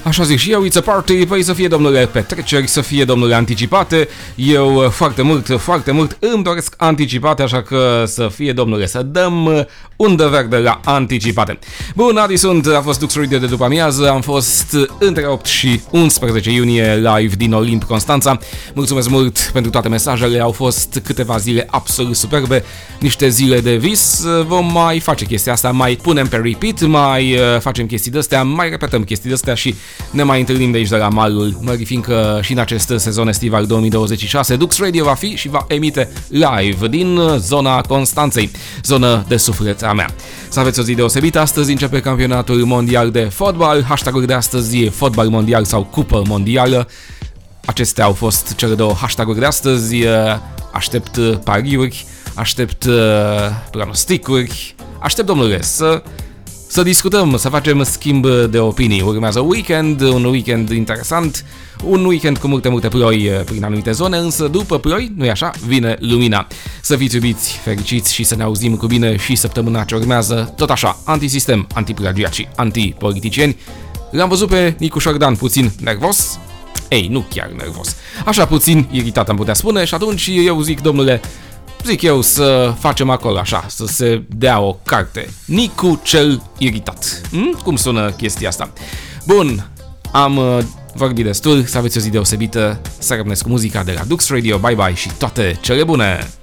Așa zic și eu, it's a party, păi să fie, domnule, petreceri, să fie, domnule, anticipate. Eu foarte mult îmi doresc anticipate, așa că să fie, domnule, să dăm undă verde la anticipate. Bun, Adi sunt, a fost Dux Radio de după amiază, am fost între 8 și 11 iunie live din Olimp, Constanța. Mulțumesc mult pentru toate mesajele, au fost câteva zile absolut superbe, niște zile de vis. Vom mai face chestia asta, mai punem pe repeat, mai facem chestii de-astea, mai repetăm chestii de-astea și ne mai întâlnim de aici de la malul mării, fiindcă și în acest sezon estival 2026 Dux Radio va fi și va emite live din zona Constanței, zonă de suflet a mea. Să aveți o zi deosebită, astăzi începe campionatul mondial de fotbal, hashtag-uri de astăzi, fotbal mondial sau cupă mondială. Acestea au fost cele două hashtag-uri de astăzi, aștept pariuri, aștept pronosticuri, aștept, domnule, să discutăm, să facem schimb de opinii. Urmează un weekend interesant, un weekend cu multe ploi prin anumite zone, însă după ploi, nu-i așa, vine lumina. Să fiți iubiți, fericiți și să ne auzim cu bine și săptămâna ce urmează, tot așa, antisistem, antiplagiaci, antipoliticieni. L-am văzut pe Nicu Șordan puțin nervos, ei, nu chiar nervos, așa puțin iritat am putea spune și atunci eu zic, domnule, să facem acolo așa, să se dea o carte. Nicu cel iritat. Cum sună chestia asta? Bun, am vorbit destul, să aveți o zi deosebită, să rămâneți cu muzica de la Dux Radio, bye bye și toate cele bune!